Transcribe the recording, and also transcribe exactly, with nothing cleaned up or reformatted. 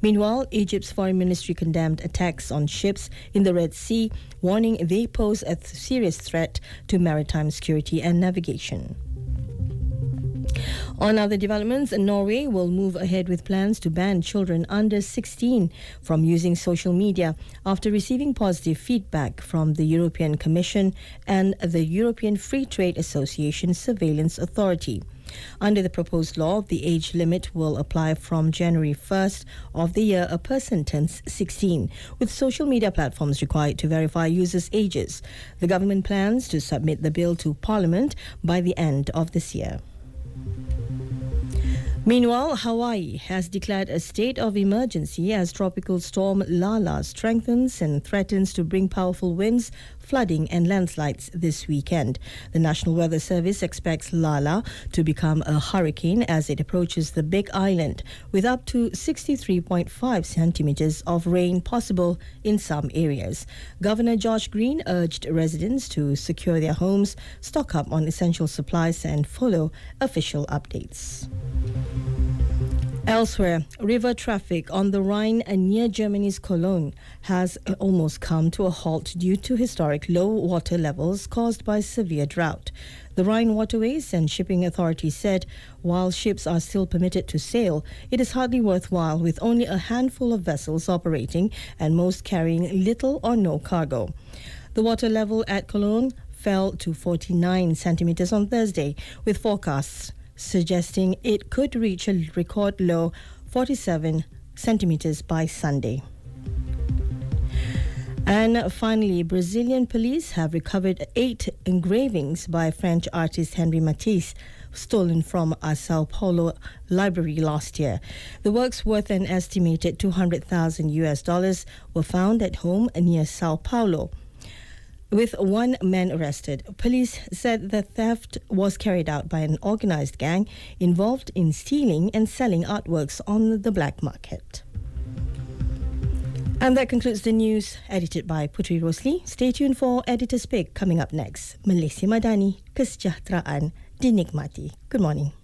Meanwhile, Egypt's foreign ministry condemned attacks on ships in the Red Sea, warning they pose a th- serious threat to maritime security and navigation. On other developments, Norway will move ahead with plans to ban children under sixteen from using social media after receiving positive feedback from the European Commission and the European Free Trade Association Surveillance Authority. Under the proposed law, the age limit will apply from January first of the year a person turns sixteen, with social media platforms required to verify users' ages. The government plans to submit the bill to Parliament by the end of this year. Meanwhile, Hawaii has declared a state of emergency as tropical storm Lala strengthens and threatens to bring powerful winds, flooding and landslides this weekend. The National Weather Service expects Lala to become a hurricane as it approaches the Big Island, with up to sixty-three point five centimeters of rain possible in some areas. Governor Josh Green urged residents to secure their homes, stock up on essential supplies and follow official updates. Elsewhere, river traffic on the Rhine near Germany's Cologne has almost come to a halt due to historic low water levels caused by severe drought. The Rhine Waterways and Shipping Authority said while ships are still permitted to sail, it is hardly worthwhile with only a handful of vessels operating and most carrying little or no cargo. The water level at Cologne fell to forty-nine centimeters on Thursday, with forecasts suggesting it could reach a record low forty-seven centimeters by Sunday. And finally, Brazilian police have recovered eight engravings by French artist Henri Matisse, stolen from a Sao Paulo library last year. The works, worth an estimated two hundred thousand U S dollars, were found at home near Sao Paulo, with one man arrested. Police said the theft was carried out by an organized gang involved in stealing and selling artworks on the black market. And that concludes the news, edited by Putri Rosli. Stay tuned for Editor's Pick coming up next. Malaysia Madani, kesejahteraan dinikmati. Good morning.